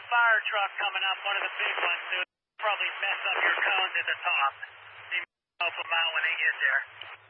fire truck coming up, one of the big ones, dude. Probably mess up your cones at the top. They help them out when they get there.